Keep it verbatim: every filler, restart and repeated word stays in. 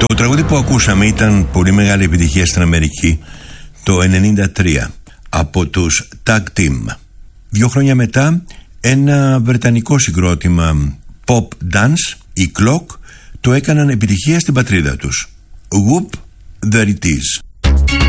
Το τραγούδι που ακούσαμε ήταν πολύ μεγάλη επιτυχία στην Αμερική το ενενήντα τρία από τους Tag Team. Δύο χρόνια μετά ένα βρετανικό συγκρότημα pop dance, οι Clock, το έκαναν επιτυχία στην πατρίδα τους. Whoop, there it is.